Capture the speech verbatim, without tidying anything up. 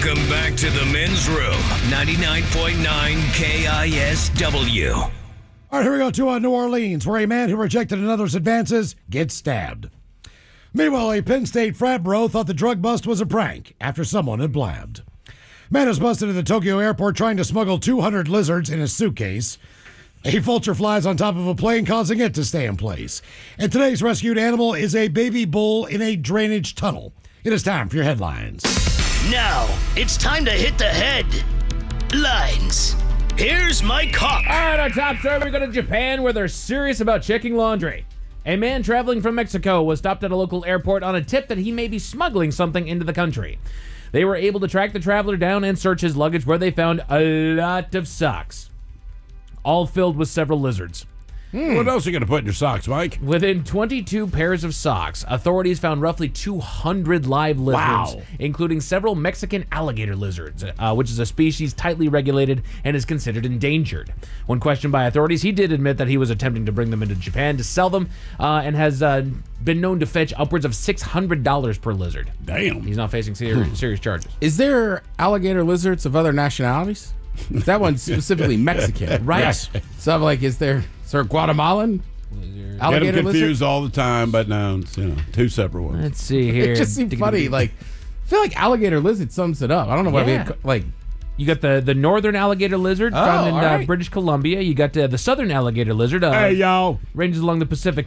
Welcome back to the Men's Room, ninety-nine point nine K I S W. All right, here we go to uh, New Orleans, where a man who rejected another's advances gets stabbed. Meanwhile, a Penn State frat bro thought the drug bust was a prank after someone had blabbed. Man is busted at the Tokyo airport trying to smuggle two hundred lizards in a suitcase. A vulture flies on top of a plane, causing it to stay in place. And today's rescued animal is a baby bull in a drainage tunnel. It is time for your headlines. Now, it's time to hit the headlines. Here's my cop. All right, our top story, we go to Japan, where they're serious about checking laundry. A man traveling from Mexico was stopped at a local airport on a tip that he may be smuggling something into the country. They were able to track the traveler down and search his luggage, where they found a lot of socks, all filled with several lizards. Hmm. What else are you going to put in your socks, Mike? Within twenty-two pairs of socks, authorities found roughly two hundred live lizards, Wow. including several Mexican alligator lizards, uh, which is a species tightly regulated and is considered endangered. When questioned by authorities, he did admit that he was attempting to bring them into Japan to sell them, uh, and has uh, been known to fetch upwards of six hundred dollars per lizard. Damn. He's not facing serious, serious charges. Is there alligator lizards of other nationalities? That one's specifically Mexican, Right. Yes. So I'm like, is there, is there a Guatemalan Get alligator them confused lizard? all the time, but no, it's, you know, two separate ones. Let's see here. It just seemed funny. Like, I feel like alligator lizard sums it up. I don't know why we Yeah. had, like, You got the, the northern alligator lizard Oh, found in all uh, right. British Columbia. You got uh, the southern alligator lizard. Uh, Hey, y'all. ranges along the Pacific